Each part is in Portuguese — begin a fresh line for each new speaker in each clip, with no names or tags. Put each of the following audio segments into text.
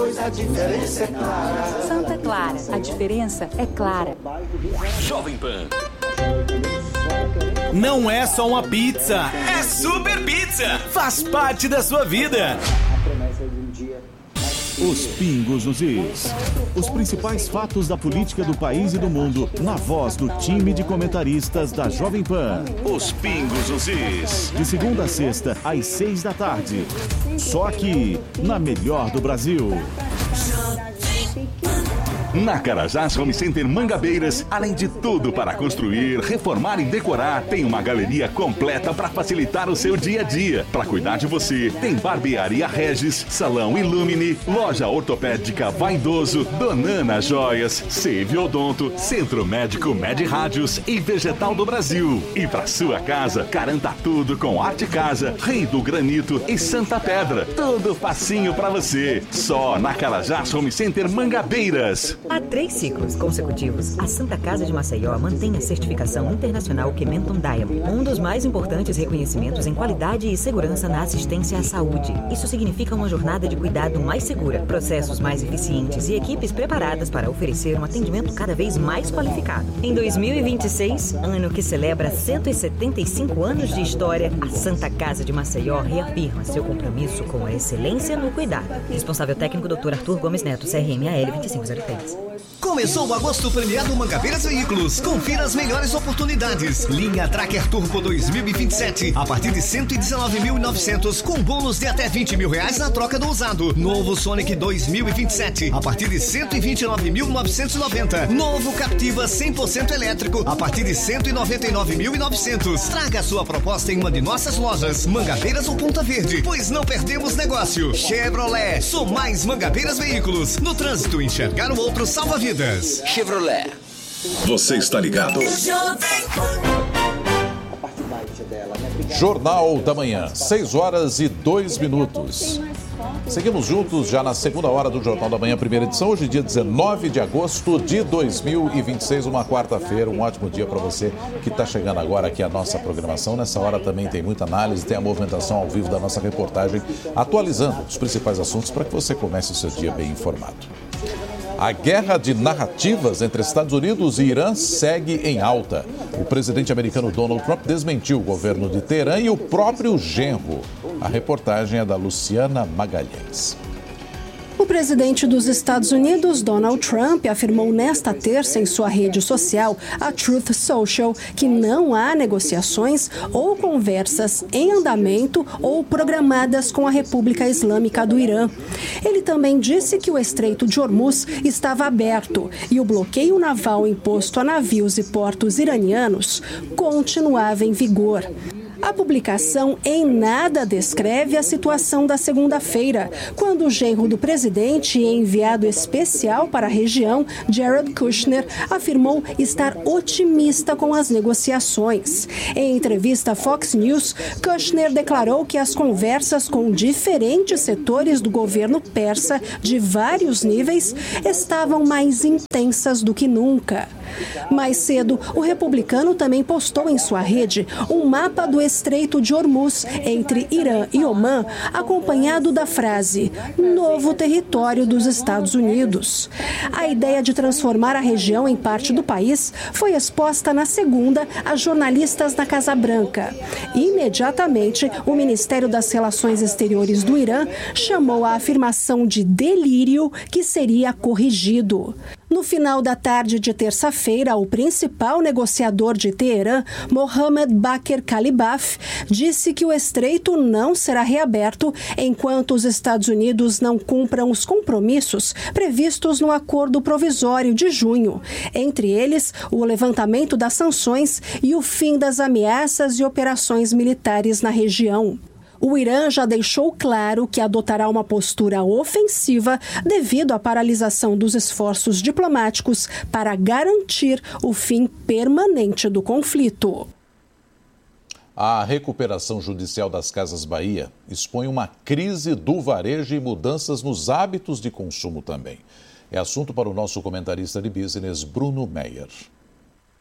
pois a diferença é clara.
Santa Clara, a diferença é clara.
Jovem Pan.
Não é só uma pizza, é Super Pizza. Faz parte da sua vida.
Os Pingos nos Is. Os principais fatos da política do país e do mundo, na voz do time de comentaristas da Jovem Pan.
Os Pingos nos Is.
De segunda a sexta, às 6 da tarde. Só aqui, na melhor do Brasil.
Na Carajás Home Center Mangabeiras, além de tudo para construir, reformar e decorar, tem uma galeria completa para facilitar o seu dia a dia. Para cuidar de você, tem Barbearia Regis, Salão Illumine, Loja Ortopédica Vaidoso, Donana Joias, Save Odonto, Centro Médico Med Rádios e Vegetal do Brasil. E para sua casa, garanta tudo com Arte Casa, Rei do Granito e Santa Pedra. Tudo facinho para você. Só na Carajás Home Center Mangabeiras.
Há 3 ciclos consecutivos, a Santa Casa de Maceió mantém a certificação internacional Kementon Diamond, um dos mais importantes reconhecimentos em qualidade e segurança na assistência à saúde. Isso significa uma jornada de cuidado mais segura, processos mais eficientes e equipes preparadas para oferecer um atendimento cada vez mais qualificado. Em 2026, ano que celebra 175 anos de história, a Santa Casa de Maceió reafirma seu compromisso com a excelência no cuidado. Responsável técnico Dr. Arthur Gomes Neto, CRMAL 2503.
Começou o agosto premiado Mangabeiras Veículos. Confira as melhores oportunidades. Linha Tracker Turbo 2027 a partir de 119.900 com bônus de até R$20 mil na troca do usado. Novo Sonic 2027 a partir de 129.990. Novo Captiva 100% elétrico a partir de 199.900. Traga a sua proposta em uma de nossas lojas, Mangabeiras ou Ponta Verde, pois não perdemos negócio. Chevrolet, sou mais Mangabeiras Veículos. No trânsito, enxergar o outro salva vidas.
Chevrolet. Você está ligado?
Jornal da Manhã, 6h02. Seguimos juntos já na segunda hora do Jornal da Manhã, primeira edição. Hoje, dia 19 de agosto de 2026, uma quarta-feira. Um ótimo dia para você que está chegando agora aqui a nossa programação. Nessa hora também tem muita análise, tem a movimentação ao vivo da nossa reportagem, atualizando os principais assuntos para que você comece o seu dia bem informado. A guerra de narrativas entre Estados Unidos e Irã segue em alta. O presidente americano Donald Trump desmentiu o governo de Teherã e o próprio genro. A reportagem é da Luciana Magalhães.
O presidente dos Estados Unidos, Donald Trump, afirmou nesta terça em sua rede social, a Truth Social, que não há negociações ou conversas em andamento ou programadas com a República Islâmica do Irã. Ele também disse que o Estreito de Hormuz estava aberto e o bloqueio naval imposto a navios e portos iranianos continuava em vigor. A publicação em nada descreve a situação da segunda-feira, quando o genro do presidente e enviado especial para a região, Jared Kushner, afirmou estar otimista com as negociações. Em entrevista à Fox News, Kushner declarou que as conversas com diferentes setores do governo persa, de vários níveis, estavam mais intensas do que nunca. Mais cedo, o republicano também postou em sua rede um mapa do Estreito de Hormuz, entre Irã e Omã, acompanhado da frase "Novo território dos Estados Unidos". A ideia de transformar a região em parte do país foi exposta na segunda a jornalistas na Casa Branca. Imediatamente, o Ministério das Relações Exteriores do Irã chamou a afirmação de delírio que seria corrigido. No final da tarde de terça-feira, o principal negociador de Teherã, Mohammad Bakr Kalibaf, disse que o estreito não será reaberto enquanto os Estados Unidos não cumpram os compromissos previstos no acordo provisório de junho, entre eles o levantamento das sanções e o fim das ameaças e operações militares na região. O Irã já deixou claro que adotará uma postura ofensiva devido à paralisação dos esforços diplomáticos para garantir o fim permanente do conflito.
A recuperação judicial das Casas Bahia expõe uma crise do varejo e mudanças nos hábitos de consumo também. É assunto para o nosso comentarista de business, Bruno Meyer.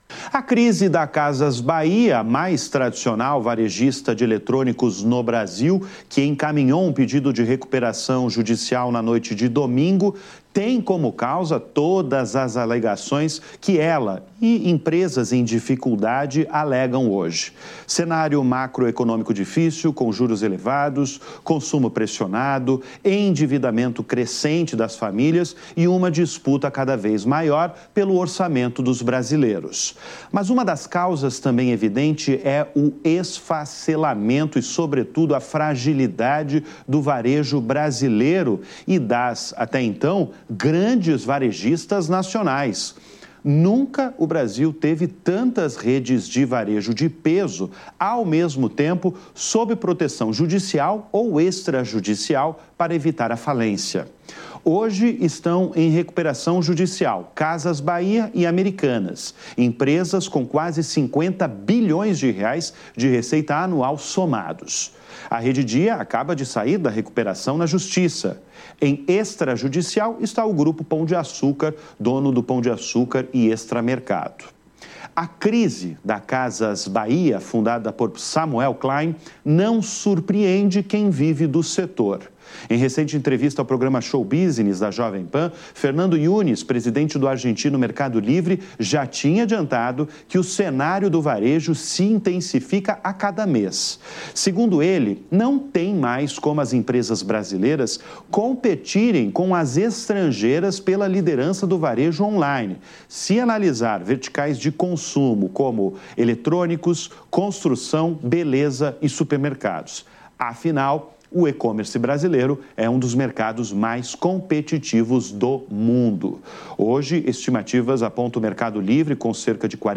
A crise da Casas Bahia, a mais tradicional varejista de eletrônicos no Brasil, que encaminhou um pedido de recuperação judicial na noite de domingo, tem como causa todas as alegações que ela e empresas em dificuldade alegam hoje. Cenário macroeconômico difícil, com juros elevados, consumo pressionado, endividamento crescente das famílias e uma disputa cada vez maior pelo orçamento dos brasileiros. Mas uma das causas também evidente é o esfacelamento e, sobretudo, a fragilidade do varejo brasileiro e das, até então, grandes varejistas nacionais. Nunca o Brasil teve tantas redes de varejo de peso, ao mesmo tempo, sob proteção judicial ou extrajudicial para evitar a falência. Hoje estão em recuperação judicial Casas Bahia e Americanas, empresas com quase 50 bilhões de reais de receita anual somados. A Rede Dia acaba de sair da recuperação na Justiça. Em extrajudicial está o Grupo Pão de Açúcar, dono do Pão de Açúcar e Extramercado. A crise da Casas Bahia, fundada por Samuel Klein, não surpreende quem vive do setor. Em recente entrevista ao programa Show Business da Jovem Pan, Fernando Yunes, presidente do argentino Mercado Livre, já tinha adiantado que o cenário do varejo se intensifica a cada mês. Segundo ele, não tem mais como as empresas brasileiras competirem com as estrangeiras pela liderança do varejo online. Se analisar verticais de consumo como eletrônicos, construção, beleza e supermercados. Afinal, o e-commerce brasileiro é um dos mercados mais competitivos do mundo. Hoje, estimativas apontam o Mercado Livre com cerca de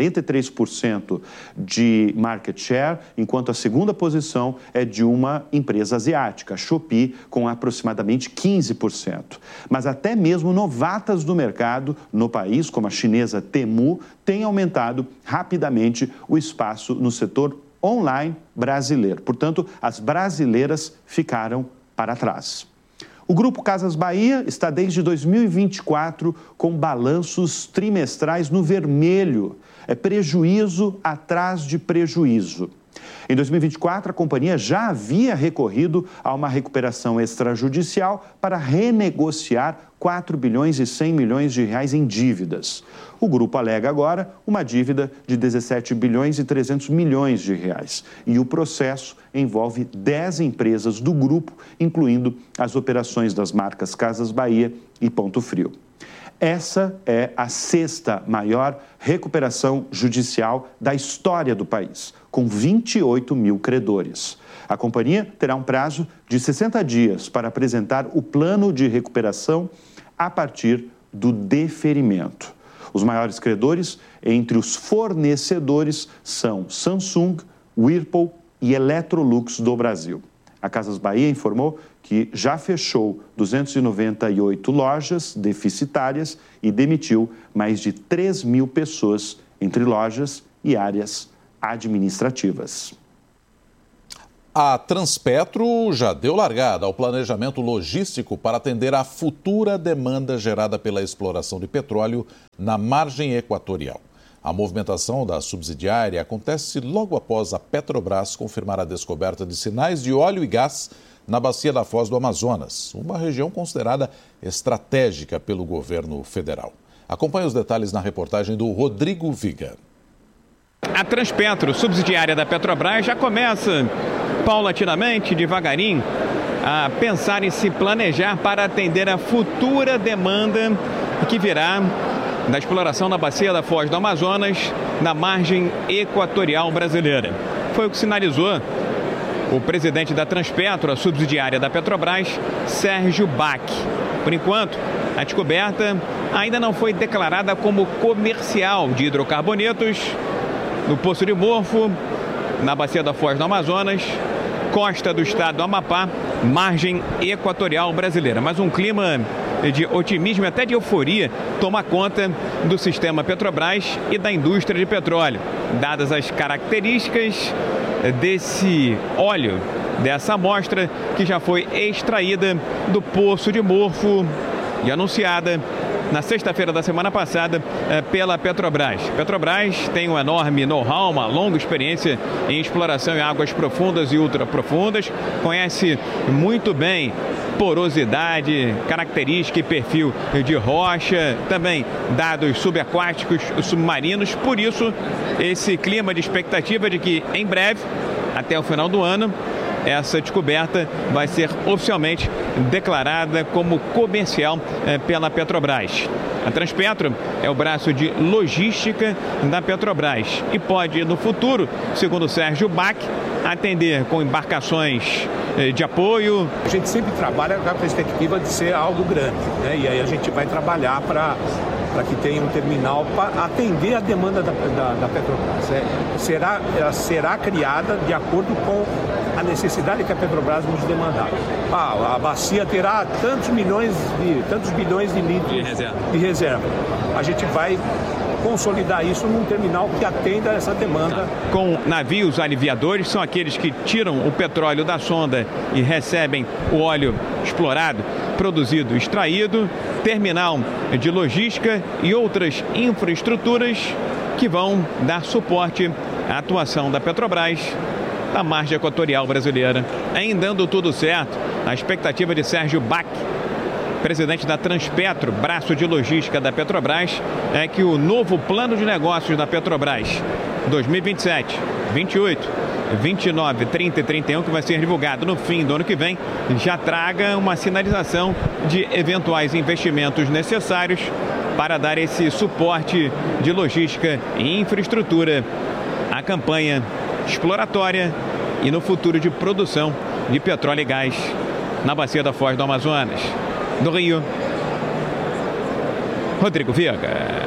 43% de market share, enquanto a segunda posição é de uma empresa asiática, a Shopee, com aproximadamente 15%. Mas até mesmo novatas do mercado no país, como a chinesa Temu, têm aumentado rapidamente o espaço no setor online brasileiro. Portanto, as brasileiras ficaram para trás. O Grupo Casas Bahia está desde 2024 com balanços trimestrais no vermelho. É prejuízo atrás de prejuízo. Em 2024, a companhia já havia recorrido a uma recuperação extrajudicial para renegociar 4 bilhões e 100 milhões de reais em dívidas. O grupo alega agora uma dívida de 17 bilhões e 300 milhões de reais. E o processo envolve 10 empresas do grupo, incluindo as operações das marcas Casas Bahia e Ponto Frio. Essa é a 6ª maior recuperação judicial da história do país, com 28 mil credores. A companhia terá um prazo de 60 dias para apresentar o plano de recuperação a partir do deferimento. Os maiores credores entre os fornecedores são Samsung, Whirlpool e Electrolux do Brasil. A Casas Bahia informou que já fechou 298 lojas deficitárias e demitiu mais de 3 mil pessoas entre lojas e áreas administrativas.
A Transpetro já deu largada ao planejamento logístico para atender à futura demanda gerada pela exploração de petróleo na margem equatorial. A movimentação da subsidiária acontece logo após a Petrobras confirmar a descoberta de sinais de óleo e gás na bacia da Foz do Amazonas, uma região considerada estratégica pelo governo federal. Acompanhe os detalhes na reportagem do Rodrigo Viga.
A Transpetro, subsidiária da Petrobras, já começa paulatinamente, devagarinho, a pensar em se planejar para atender a futura demanda que virá da exploração na bacia da Foz do Amazonas, na margem equatorial brasileira. Foi o que sinalizou o presidente da Transpetro, a subsidiária da Petrobras, Sérgio Bach. Por enquanto, a descoberta ainda não foi declarada como comercial de hidrocarbonetos no Poço de Morfo, na bacia da Foz do Amazonas, costa do estado do Amapá, margem equatorial brasileira. Mas um clima de otimismo e até de euforia toma conta do sistema Petrobras e da indústria de petróleo, dadas as características desse óleo, dessa amostra que já foi extraída do Poço de Morfo e anunciada na sexta-feira da semana passada pela Petrobras. Petrobras tem um enorme know-how, uma longa experiência em exploração em águas profundas e ultraprofundas, conhece muito bem porosidade, característica e perfil de rocha, também dados subaquáticos, submarinos. Por isso, esse clima de expectativa de que em breve, até o final do ano, essa descoberta vai ser oficialmente declarada como comercial pela Petrobras. A Transpetro é o braço de logística da Petrobras e pode, no futuro, segundo Sérgio Bach, atender com embarcações de apoio.
A gente sempre trabalha com a perspectiva de ser algo grande, né? E aí a gente vai trabalhar para que tenha um terminal para atender a demanda da Petrobras. Ela será criada de acordo com a necessidade que a Petrobras nos demandar. A bacia terá tantos bilhões de litros de reserva. A gente vai consolidar isso num terminal que atenda essa demanda.
Com navios aliviadores, são aqueles que tiram o petróleo da sonda e recebem o óleo explorado, produzido, extraído, terminal de logística e outras infraestruturas que vão dar suporte à atuação da Petrobras na margem equatorial brasileira. Em dando tudo certo, a expectativa de Sérgio Bach, presidente da Transpetro, braço de logística da Petrobras, é que o novo plano de negócios da Petrobras 2027, 28, 29, 30 e 31, que vai ser divulgado no fim do ano que vem, já traga uma sinalização de eventuais investimentos necessários para dar esse suporte de logística e infraestrutura à campanha exploratória e no futuro de produção de petróleo e gás na bacia da Foz do Amazonas. Do Rio, Rodrigo Viega.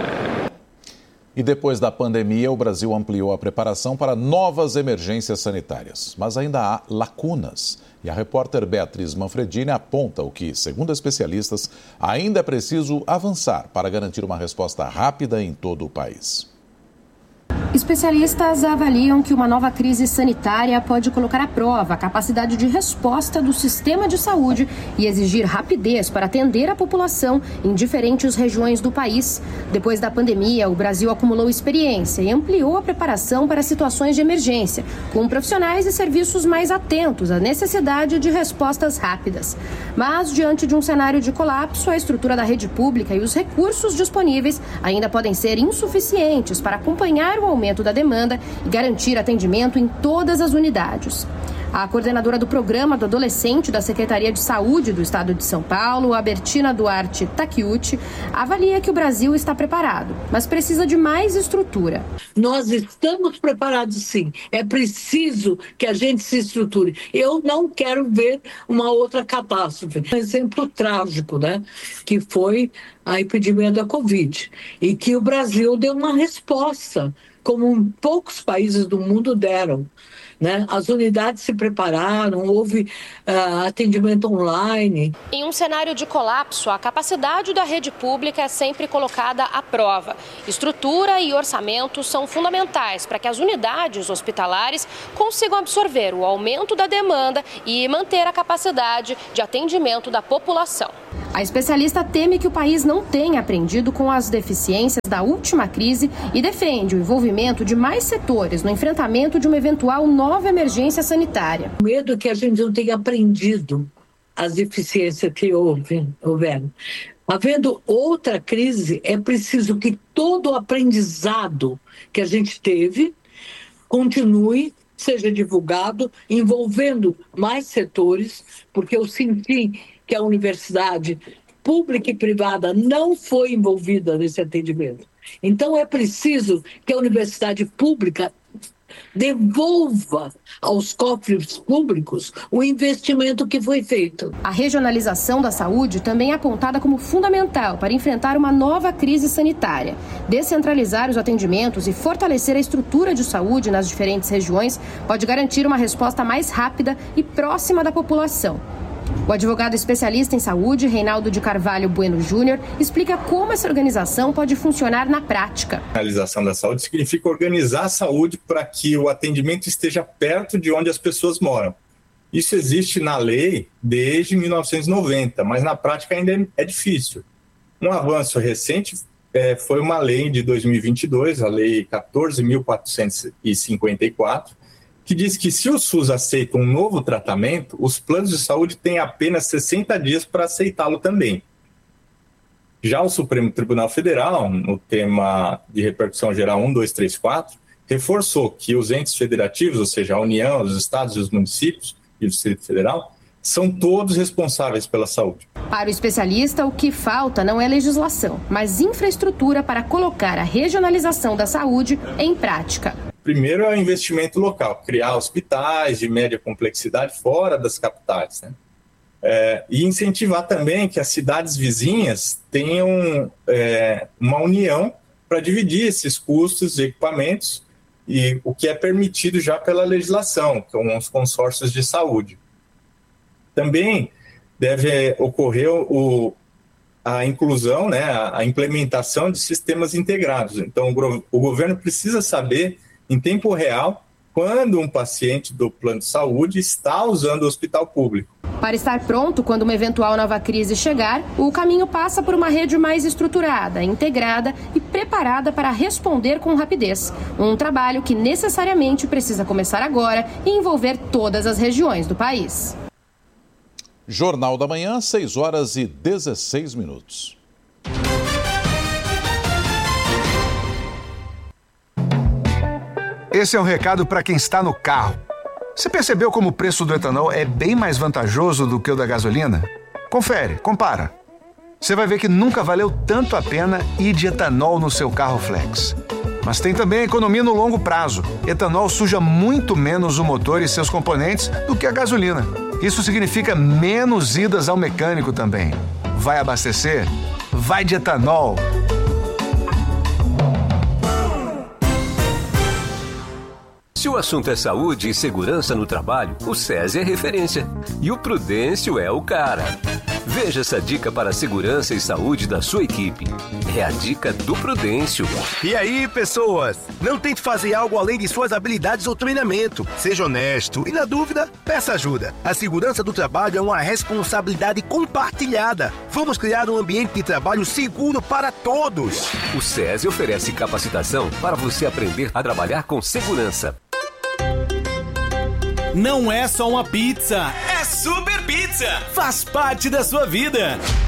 E depois da pandemia, o Brasil ampliou a preparação para novas emergências sanitárias. Mas ainda há lacunas. E a repórter Beatriz Manfredini aponta o que, segundo especialistas, ainda é preciso avançar para garantir uma resposta rápida em todo o país.
Especialistas avaliam que uma nova crise sanitária pode colocar à prova a capacidade de resposta do sistema de saúde e exigir rapidez para atender a população em diferentes regiões do país. Depois da pandemia, o Brasil acumulou experiência e ampliou a preparação para situações de emergência, com profissionais e serviços mais atentos à necessidade de respostas rápidas. Mas, diante de um cenário de colapso, a estrutura da rede pública e os recursos disponíveis ainda podem ser insuficientes para acompanhar o aumento da demanda e garantir atendimento em todas as unidades. A coordenadora do Programa do Adolescente da Secretaria de Saúde do Estado de São Paulo, Albertina Duarte Takiuchi, avalia que o Brasil está preparado, mas precisa de mais estrutura.
Nós estamos preparados, sim. É preciso que a gente se estruture. Eu não quero ver uma outra catástrofe. Um exemplo trágico, né? Que foi a epidemia da Covid. E que o Brasil deu uma resposta, como poucos países do mundo deram. Né? As unidades se prepararam, houve atendimento online.
Em um cenário de colapso, a capacidade da rede pública é sempre colocada à prova. Estrutura e orçamento são fundamentais para que as unidades hospitalares consigam absorver o aumento da demanda e manter a capacidade de atendimento da população. A especialista teme que o país não tenha aprendido com as deficiências da última crise e defende o envolvimento de mais setores no enfrentamento de uma eventual nova emergência sanitária.
O medo é que a gente não tenha aprendido as deficiências que houveram. Havendo outra crise, é preciso que todo o aprendizado que a gente teve continue, seja divulgado, envolvendo mais setores, porque eu senti que a universidade pública e privada não foi envolvida nesse atendimento. Então, é preciso que a universidade pública devolva aos cofres públicos o investimento que foi feito.
A regionalização da saúde também é apontada como fundamental para enfrentar uma nova crise sanitária. Descentralizar os atendimentos e fortalecer a estrutura de saúde nas diferentes regiões pode garantir uma resposta mais rápida e próxima da população. O advogado especialista em saúde, Reinaldo de Carvalho Bueno Júnior, explica como essa organização pode funcionar na prática.
A realização da saúde significa organizar a saúde para que o atendimento esteja perto de onde as pessoas moram. Isso existe na lei desde 1990, mas na prática ainda é difícil. Um avanço recente foi uma lei de 2022, a Lei 14.454, que diz que se o SUS aceita um novo tratamento, os planos de saúde têm apenas 60 dias para aceitá-lo também. Já o Supremo Tribunal Federal, no tema de repercussão geral 1, 2, 3, 4, reforçou que os entes federativos, ou seja, a União, os estados e os municípios e o Distrito Federal, são todos responsáveis pela saúde.
Para o especialista, o que falta não é legislação, mas infraestrutura para colocar a regionalização da saúde em prática.
Primeiro é o investimento local, criar hospitais de média complexidade fora das capitais, né? E incentivar também que as cidades vizinhas tenham uma união para dividir esses custos de equipamentos, e o que é permitido já pela legislação, com os consórcios de saúde. Também deve ocorrer a inclusão, né, a implementação de sistemas integrados. Então, o governo precisa saber, em tempo real, quando um paciente do plano de saúde está usando o hospital público.
Para estar pronto quando uma eventual nova crise chegar, o caminho passa por uma rede mais estruturada, integrada e preparada para responder com rapidez. Um trabalho que necessariamente precisa começar agora e envolver todas as regiões do país.
Jornal da Manhã, 6h16.
Esse é um recado para quem está no carro. Você percebeu como o preço do etanol é bem mais vantajoso do que o da gasolina? Confere, compara. Você vai ver que nunca valeu tanto a pena ir de etanol no seu carro flex. Mas tem também a economia no longo prazo. Etanol suja muito menos o motor e seus componentes do que a gasolina. Isso significa menos idas ao mecânico também. Vai abastecer? Vai de etanol!
Se o assunto é saúde e segurança no trabalho, o SESI é referência. E o Prudêncio é o cara. Veja essa dica para a segurança e saúde da sua equipe. É a dica do Prudêncio.
E aí, pessoas? Não tente fazer algo além de suas habilidades ou treinamento. Seja honesto e, na dúvida, peça ajuda. A segurança do trabalho é uma responsabilidade compartilhada. Vamos criar um ambiente de trabalho seguro para todos.
O SESI oferece capacitação para você aprender a trabalhar com segurança.
Não é só uma pizza, é Super Pizza. Faz parte da sua vida.